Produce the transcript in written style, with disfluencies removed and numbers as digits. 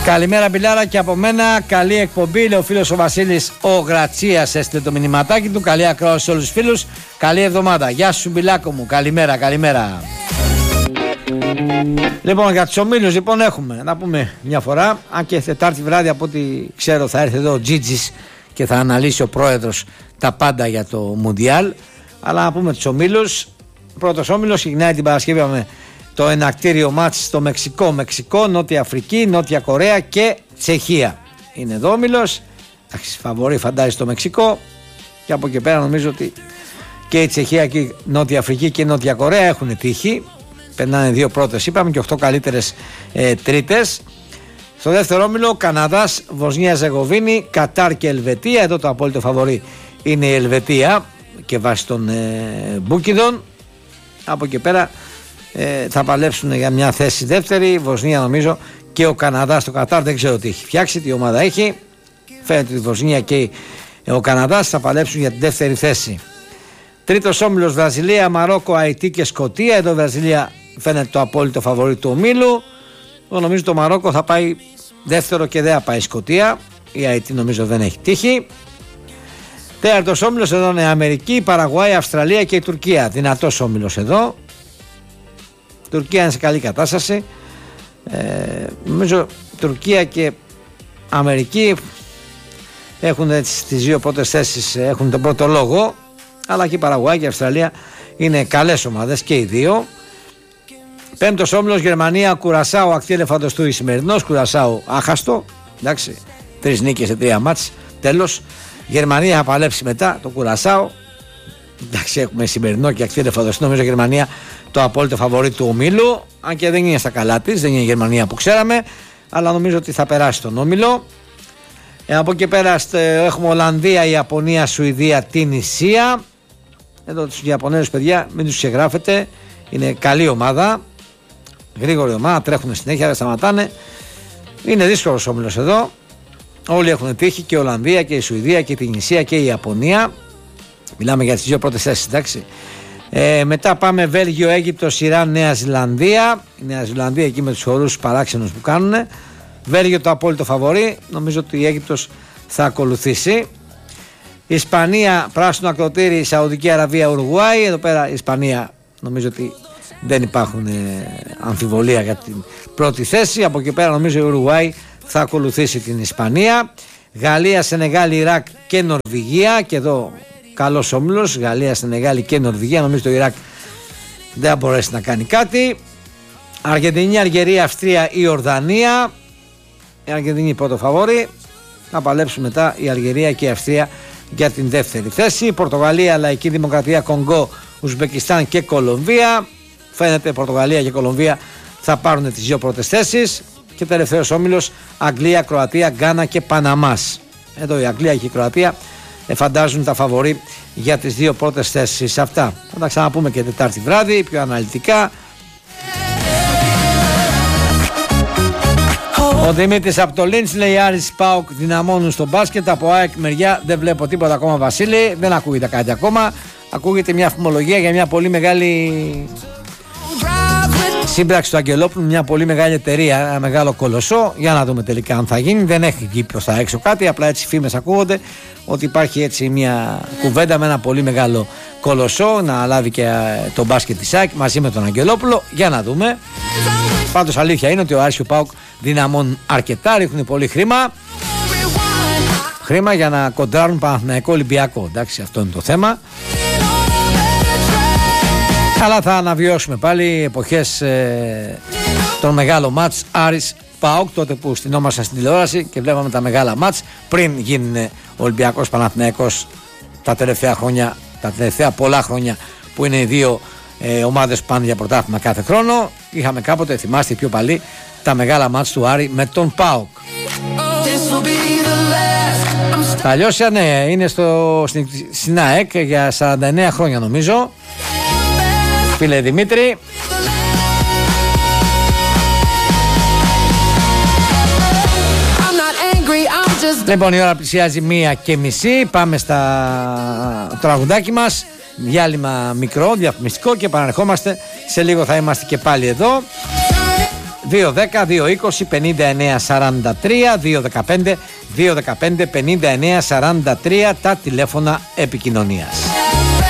Καλημέρα Μπιλάρα και από μένα, καλή εκπομπή, λέει ο φίλος ο Βασίλης ο Γρατσίας, έστειλε το μηνυματάκι του, καλή ακρόαση σε όλους τους φίλους, καλή εβδομάδα, γεια σου Μπιλάκο μου, καλημέρα, καλημέρα. Λοιπόν, για τους ομίλους λοιπόν έχουμε, να πούμε μια φορά, αν και Τετάρτη βράδυ από ό,τι ξέρω θα έρθει εδώ ο Τζίτζης και θα αναλύσει ο πρόεδρος τα πάντα για το Μουντιάλ, αλλά να πούμε τους ομίλους. Πρώτος όμιλος ξεκινάει την Παρασκευή με το ενακτήριο μάτς στο Μεξικό, Νότια Αφρική, Νότια Κορέα και Τσεχία. Είναι εδώ όμιλος, φαβορί φαντάζει στο Μεξικό, και από εκεί πέρα νομίζω ότι και η Τσεχία και η Νότια Αφρική και η Νότια Κορέα έχουν τύχει. Περνάνε δύο πρώτες είπαμε και 8 καλύτερες τρίτες. Στο δεύτερο όμιλο Καναδάς, Βοσνία Ζεγοβίνη, Κατάρ και Ελβετία. Εδώ το απόλυτο φαβορί είναι η Ελβετία και βάσει των μπούκιδων. Από εκεί πέρα θα παλέψουν για μια θέση δεύτερη, Βοσνία νομίζω, και ο Καναδάς. Το Κατάρ δεν ξέρω τι έχει φτιάξει, τι ομάδα έχει. Φαίνεται ότι η Βοσνία και ο Καναδάς θα παλέψουν για την δεύτερη θέση. Τρίτος όμιλος Βραζιλία, Μαρόκο, Αϊτή και Σκωτία. Εδώ η Βραζιλία φαίνεται το απόλυτο φαβορί του ομίλου. Νομίζω το Μαρόκο θα πάει δεύτερο και δεν θα πάει Σκωτία. Η Αϊτή νομίζω δεν έχει τύχει. Τέταρτος όμιλος εδώ είναι Αμερική, Παραγουάη, Αυστραλία και η Τουρκία. Δυνατός όμιλος εδώ. Η Τουρκία είναι σε καλή κατάσταση. Νομίζω Τουρκία και Αμερική έχουν τις δύο πρώτες θέσεις, έχουν τον πρώτο λόγο. Αλλά και η Παραγουάη και η Αυστραλία είναι καλές ομάδες και οι δύο. Πέμπτος όμιλος Γερμανία, Κουρασάου, ακτή ελεφαντοστού η σημερινός. Κουρασάου άχαστο. Εντάξει, 3 νίκες σε 3 μάτς. Τέλος. Γερμανία θα παλέψει μετά το Κουρασάου. Εντάξει, έχουμε σημερινό και ακτή ελεφαντοστού. Νομίζω η Γερμανία το απόλυτο φαβορί του ομίλου. Αν και δεν είναι στα καλά της, δεν είναι η Γερμανία που ξέραμε. Αλλά νομίζω ότι θα περάσει τον όμιλο. Από εκεί πέρα έχουμε Ολλανδία, Ιαπωνία, Σουηδία, Τινησία. Εδώ τους Ιαπωνέζους παιδιά μην τους ξεγράφετε. Είναι καλή ομάδα. Γρήγορη ομάδα, τρέχουν συνέχεια, δεν σταματάνε. Είναι δύσκολος όμιλος εδώ. Όλοι έχουν τύχει, και η Ολλανδία και η Σουηδία και η Τινησία και η Ιαπωνία. Μιλάμε για τις δύο πρώτες θέσεις, εντάξει. Μετά πάμε Βέλγιο, Αίγυπτος, Ιράν, Νέα Ζηλανδία. Η Νέα Ζηλανδία εκεί με τους χορούς παράξενους που κάνουν. Βέλγιο το απόλυτο φαβορί. Νομίζω ότι η Αίγυπτος θα ακολουθήσει. Ισπανία, πράσινο ακροτήρι, Σαουδική Αραβία, Ουρουγουάη. Εδώ πέρα η Ισπανία νομίζω ότι δεν υπάρχουν αμφιβολία για την πρώτη θέση. Από εκεί πέρα νομίζω η Ουρουγουάη θα ακολουθήσει την Ισπανία. Γαλλία, Σενεγάλη, Ιράκ και Νορβηγία. Και εδώ καλός όμιλος. Γαλλία, Σενεγάλη και Νορβηγία. Νομίζω το Ιράκ δεν θα μπορέσει να κάνει κάτι. Αργεντινή, Αλγερία, Αυστρία, Ιορδανία. Η Αργεντινή πρώτο φαβόρι. Θα παλέψουν μετά η Αλγερία και η Αυστρία για την δεύτερη θέση. Πορτογαλία, Λαϊκή Δημοκρατία, Κονγκό, Ουσμπεκιστάν και Κολομβία. Φαίνεται Πορτογαλία και Κολομβία θα πάρουν τις δύο πρώτες θέσεις. Και τελευταίος όμιλος Αγγλία, Κροατία, Γκάνα και Παναμάς. Εδώ η Αγγλία και η Κροατία φαντάζουν τα φαβορί για τις δύο πρώτες θέσεις. Αυτά θα τα ξαναπούμε και Τετάρτη βράδυ πιο αναλυτικά. Ο Δημήτρης από το Λίντς λέει Άρης ΠΑΟΚ δυναμώνουν στο μπάσκετ. Από ΑΕΚ μεριά δεν βλέπω τίποτα ακόμα, Βασίλη. Δεν ακούγεται κάτι ακόμα. Ακούγεται μια φημολογία για μια πολύ μεγάλη σύμπραξη του Αγγελόπουλου, μια πολύ μεγάλη εταιρεία, ένα μεγάλο κολοσσό. Για να δούμε τελικά αν θα γίνει. Δεν έχει βγει προς τα έξω κάτι. Απλά έτσι φήμες ακούγονται ότι υπάρχει έτσι μια κουβέντα με ένα πολύ μεγάλο κολοσσό να λάβει και το μπάσκετ της ΑΕΚ μαζί με τον Αγγελόπουλο. Για να δούμε. Πάντως αλήθεια είναι ότι ο Άρης και ο ΠΑΟΚ δυναμώνουν αρκετά, ρίχνουν πολύ χρήμα. Χρήμα για να κοντράρουν Παναθηναϊκό Ολυμπιακό. Εντάξει, αυτό είναι το θέμα. Αλλά θα αναβιώσουμε πάλι εποχές των μεγάλων μάτς Άρης ΠΑΟΚ, τότε που στυνόμασταν στην τηλεόραση και βλέπαμε τα μεγάλα μάτς πριν γίνουν Ολυμπιακός Παναθηναϊκός τα τελευταία πολλά χρόνια που είναι οι δύο ομάδες που πάνε για πρωτάθλημα κάθε χρόνο. Είχαμε κάποτε, θυμάστε πιο παλιοί, τα μεγάλα μάτς του Άρη με τον ΠΑΟΚ. Τα Λιώσια, ναι, είναι στην ΑΕΚ για 49 χρόνια νομίζω. Φίλε Δημήτρη. Λοιπόν, η ώρα πλησιάζει 1:30. Πάμε στα τραγουδάκι μας. Διάλειμμα μικρό, διαφημιστικό, και επαναρχόμαστε. Σε λίγο θα είμαστε και πάλι εδώ. 210-220-59-43, 215-215-59-43 τα τηλέφωνα επικοινωνίας.